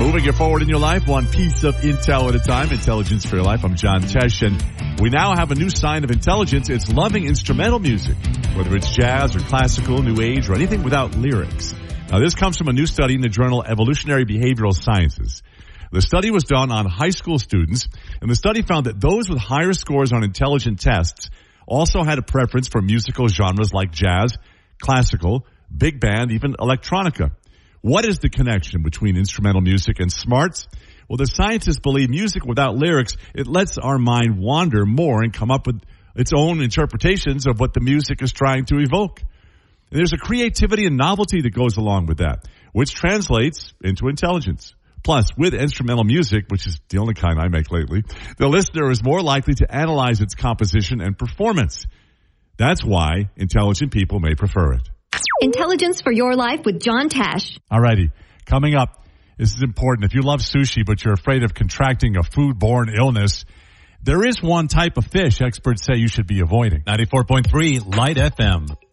Moving you forward in your life, one piece of intel at a time. Intelligence for your life. I'm John Tesh, and we now have a new sign of intelligence. It's loving instrumental music, whether it's jazz or classical, new age, or anything without lyrics. Now, this comes from a new study in the journal Evolutionary Behavioral Sciences. The study was done on high school students, and the study found that those with higher scores on intelligent tests also had a preference for musical genres like jazz, classical, big band, even electronica. What is the connection between instrumental music and smarts? Well, the scientists believe music without lyrics, it lets our mind wander more and come up with its own interpretations of what the music is trying to evoke. And there's a creativity and novelty that goes along with that, which translates into intelligence. Plus, with instrumental music, which is the only kind I make lately, the listener is more likely to analyze its composition and performance. That's why intelligent people may prefer it. Intelligence for your life with John Tesh. Alrighty, coming up, this is important. If you love sushi but you're afraid of contracting a foodborne illness, there is one type of fish experts say you should be avoiding. 94.3 Light FM.